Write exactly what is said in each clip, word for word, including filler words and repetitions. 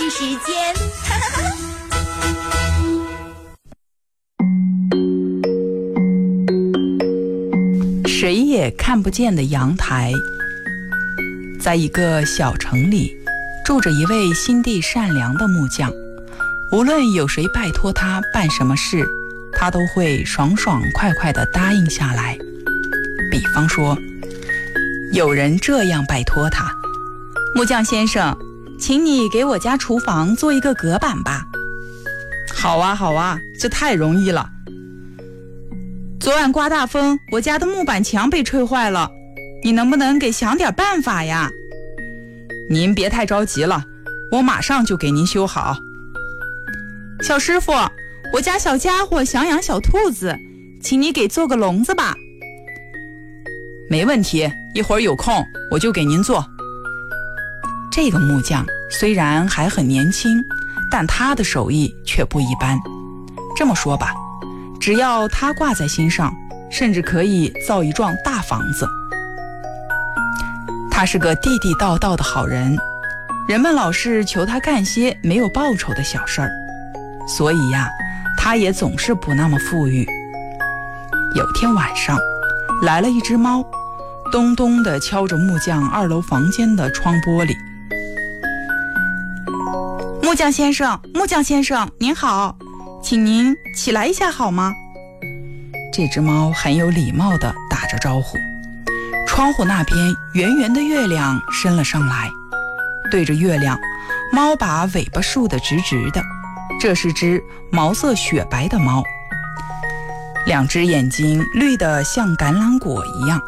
戏时间。 谁也看不见的阳台。在一个小城里，住着一位心地善良的木匠，无论有谁拜托他办什么事，他都会爽爽快快地答应下来。比方说，有人这样拜托他：木匠先生，请你给我家厨房做一个隔板吧。好啊好啊，这太容易了。昨晚刮大风，我家的木板墙被吹坏了，你能不能给想点办法呀？您别太着急了，我马上就给您修好。小师傅，我家小家伙想养小兔子，请你给做个笼子吧。没问题，一会儿有空我就给您做。这个木匠虽然还很年轻，但他的手艺却不一般。这么说吧，只要他挂在心上，甚至可以造一幢大房子。他是个地地道道的好人，人们老是求他干些没有报酬的小事儿，所以呀，他也总是不那么富裕。有天晚上，来了一只猫，咚咚地敲着木匠二楼房间的窗玻璃。木匠先生，木匠先生，您好，请您起来一下好吗？这只猫很有礼貌地打着招呼。窗户那边圆圆的月亮伸了上来，对着月亮，猫把尾巴竖得直直的。这是只毛色雪白的猫，两只眼睛绿得像橄榄果一样。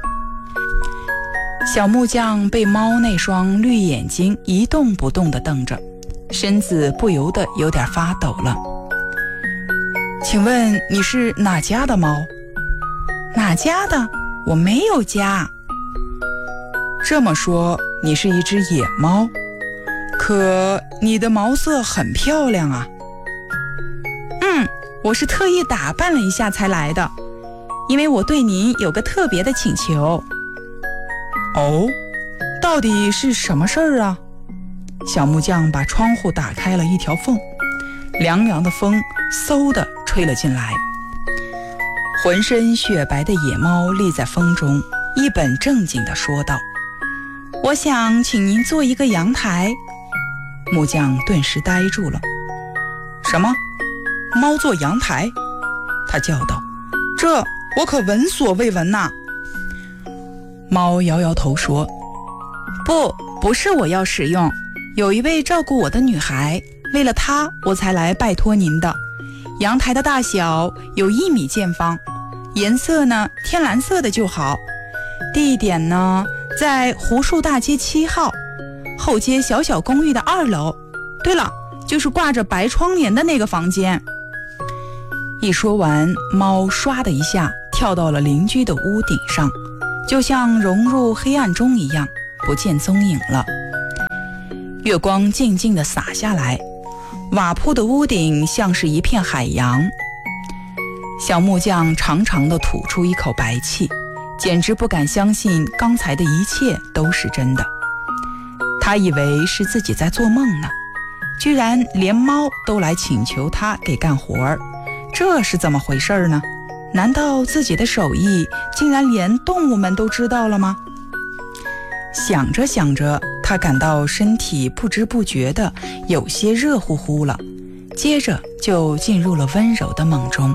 小木匠被猫那双绿眼睛一动不动地瞪着，身子不由得有点发抖了。请问你是哪家的猫？哪家的？我没有家。这么说，你是一只野猫，可你的毛色很漂亮啊。嗯，我是特意打扮了一下才来的，因为我对您有个特别的请求。哦，到底是什么事儿啊？小木匠把窗户打开了一条缝，凉凉的风嗖地吹了进来。浑身雪白的野猫立在风中，一本正经地说道：我想请您做一个阳台。木匠顿时呆住了。什么？猫做阳台？他叫道，这我可闻所未闻呐。猫摇摇头说，不，不是我要使用，有一位照顾我的女孩，为了她我才来拜托您的。阳台的大小有一米见方，颜色呢天蓝色的就好，地点呢在湖树大街七号后街小小公寓的二楼，对了，就是挂着白窗帘的那个房间。一说完，猫唰的一下跳到了邻居的屋顶上，就像融入黑暗中一样，不见踪影了。月光静静地洒下来，瓦铺的屋顶像是一片海洋。小木匠长长地吐出一口白气，简直不敢相信刚才的一切都是真的。他以为是自己在做梦呢，居然连猫都来请求他给干活儿，这是怎么回事呢？难道自己的手艺竟然连动物们都知道了吗？想着想着，他感到身体不知不觉的有些热乎乎了，接着就进入了温柔的梦中。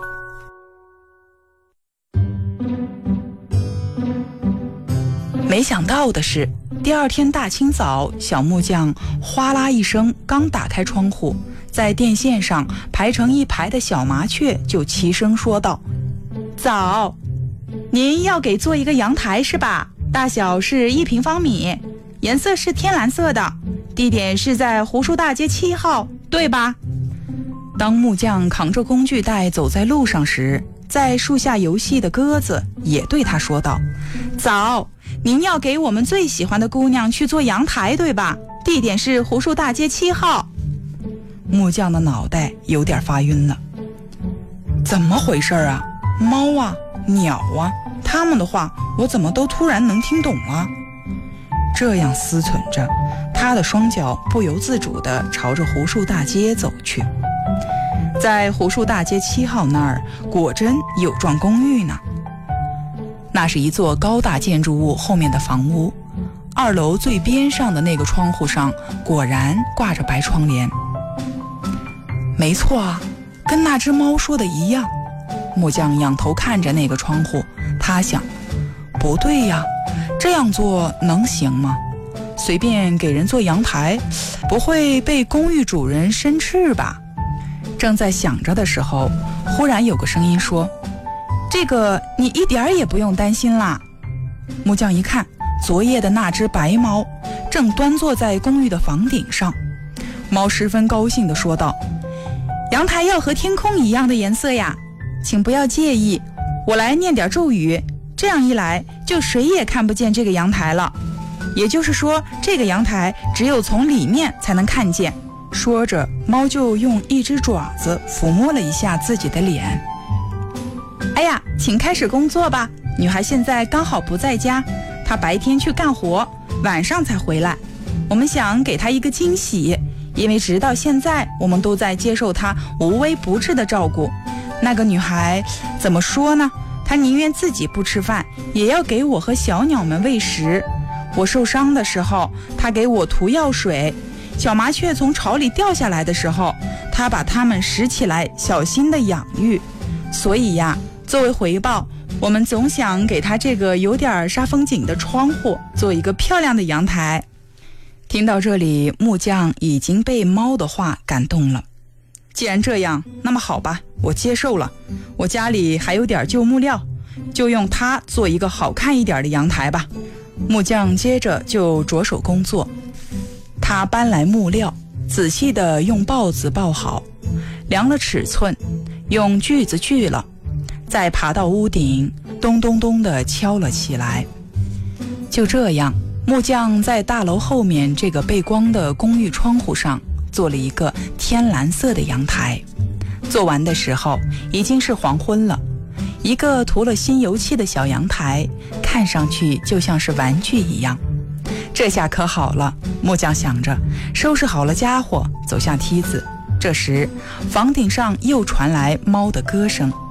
没想到的是，第二天大清早，小木匠哗啦一声刚打开窗户，在电线上排成一排的小麻雀就齐声说道：早，您要给做一个阳台是吧？大小是一平方米，颜色是天蓝色的，地点是在湖树大街七号，对吧？当木匠扛着工具袋走在路上时，在树下游戏的鸽子也对他说道：早，您要给我们最喜欢的姑娘去做阳台对吧？地点是湖树大街七号。木匠的脑袋有点发晕了。怎么回事啊？猫啊，鸟啊，他们的话我怎么都突然能听懂了？ 这样思忖着，他的双脚不由自主地朝着胡树大街走去。在胡树大街七号那儿，果真有幢公寓呢。那是一座高大建筑物后面的房屋，二楼最边上的那个窗户上果然挂着白窗帘。没错啊，跟那只猫说的一样。木匠仰头看着那个窗户，他想，不对呀，这样做能行吗？随便给人做阳台，不会被公寓主人生斥吧？正在想着的时候，忽然有个声音说，这个你一点也不用担心啦。木匠一看，昨夜的那只白猫正端坐在公寓的房顶上。猫十分高兴地说道，阳台要和天空一样的颜色呀，请不要介意，我来念点咒语，这样一来就谁也看不见这个阳台了。也就是说，这个阳台只有从里面才能看见。说着，猫就用一只爪子抚摸了一下自己的脸。哎呀，请开始工作吧，女孩现在刚好不在家，她白天去干活，晚上才回来。我们想给她一个惊喜，因为直到现在我们都在接受她无微不至的照顾。那个女孩怎么说呢？她宁愿自己不吃饭，也要给我和小鸟们喂食。我受伤的时候，她给我涂药水；小麻雀从巢里掉下来的时候，她把它们拾起来，小心地养育。所以呀，作为回报，我们总想给她这个有点煞风景的窗户做一个漂亮的阳台。听到这里，木匠已经被猫的话感动了。既然这样，那么好吧，我接受了。我家里还有点旧木料，就用它做一个好看一点的阳台吧。木匠接着就着手工作，他搬来木料，仔细地用刨子刨好，量了尺寸，用锯子锯了，再爬到屋顶，咚咚咚地敲了起来。就这样，木匠在大楼后面这个背光的公寓窗户上做了一个天蓝色的阳台。做完的时候已经是黄昏了，一个涂了新油漆的小阳台，看上去就像是玩具一样。这下可好了，木匠想着，收拾好了家伙，走下梯子。这时房顶上又传来猫的歌声，